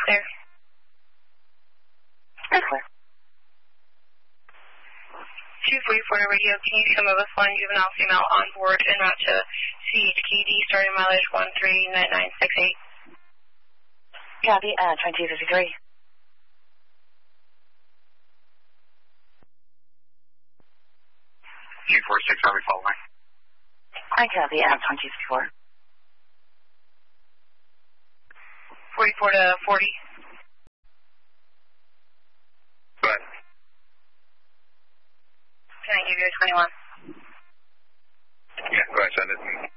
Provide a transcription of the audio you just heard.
clear. Clear. 244 to radio, can you show me with one juvenile female on board en route to CHKD starting mileage 139968? Copy, 2253. 246, are we following? I copy, 2254. 44 to 40. Go ahead. Can I give you a 21? Yeah, go ahead, send it.